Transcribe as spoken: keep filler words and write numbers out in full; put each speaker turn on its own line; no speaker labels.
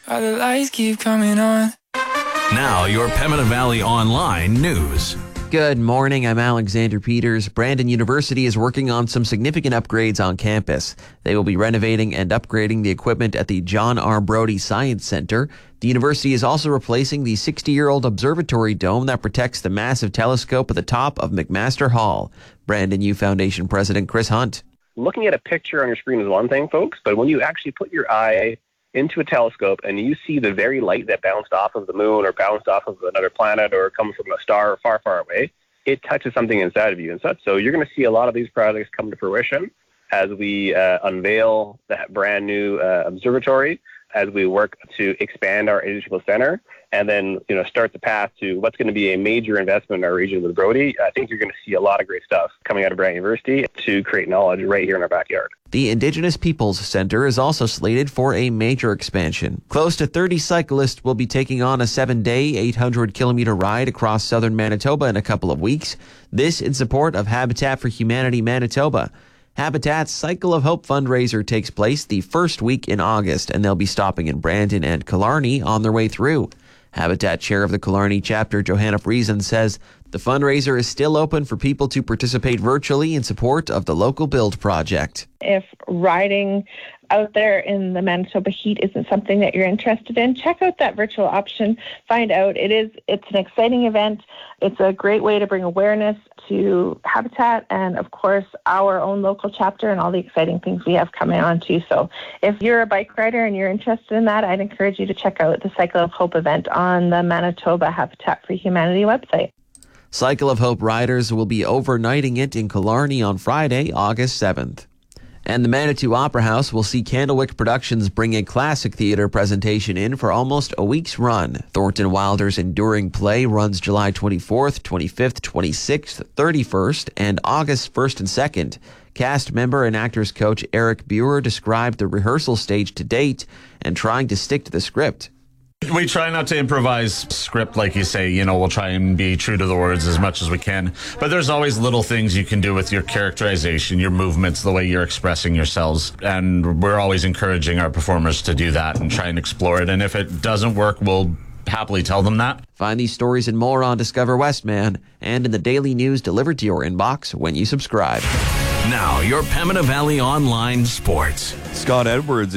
While the lights keep coming on.
Now, your Pembina Valley Online news.
Good morning, I'm Alexander Peters. Brandon University is working on some significant upgrades on campus. They will be renovating and upgrading the equipment at the John R. Brody Science Center. The university is also replacing the sixty-year-old observatory dome that protects the massive telescope at the top of McMaster Hall. Brandon U Foundation President Chris Hunt.
Looking at a picture on your screen is one thing, folks, but when you actually put your eye into a telescope and you see the very light that bounced off of the moon or bounced off of another planet or comes from a star far, far away, it touches something inside of you and such. So you're going to see a lot of these projects come to fruition as we uh, unveil that brand new uh, observatory, as we work to expand our educational center, and then, you know, start the path to what's going to be a major investment in our region with Brody. I think you're going to see a lot of great stuff coming out of Brandon University to create knowledge right here in our backyard.
The Indigenous Peoples Center is also slated for a major expansion. Close to thirty cyclists will be taking on a seven-day, eight hundred kilometer ride across southern Manitoba in a couple of weeks. This in support of Habitat for Humanity Manitoba. Habitat's Cycle of Hope fundraiser takes place the first week in August, and they'll be stopping in Brandon and Killarney on their way through. Habitat Chair of the Killarney chapter, Johanna Friesen, says the fundraiser is still open for people to participate virtually in support of the local build project.
If riding out there in the Manitoba heat isn't something that you're interested in, check out that virtual option. Find out. It is, it's an exciting event. It's a great way to bring awareness to Habitat and, of course, our own local chapter and all the exciting things we have coming on too. So if you're a bike rider and you're interested in that, I'd encourage you to check out the Cycle of Hope event on the Manitoba Habitat for Humanity website.
Cycle of Hope riders will be overnighting it in Killarney on Friday, August seventh. And the Manitou Opera House will see Candlewick Productions bring a classic theater presentation in for almost a week's run. Thornton Wilder's enduring play runs July twenty-fourth, twenty-fifth, twenty-sixth, thirty-first, and August first and second. Cast member and actors coach Eric Buer described the rehearsal stage to date and trying to stick to the script.
We try not to improvise script, like you say. You know, we'll try and be true to the words as much as we can. But there's always little things you can do with your characterization, your movements, the way you're expressing yourselves. And we're always encouraging our performers to do that and try and explore it. And if it doesn't work, we'll happily tell them that.
Find these stories and more on Discover Westman and in the daily news delivered to your inbox when you subscribe.
Now, your Pembina Valley Online Sports.
Scott Edwards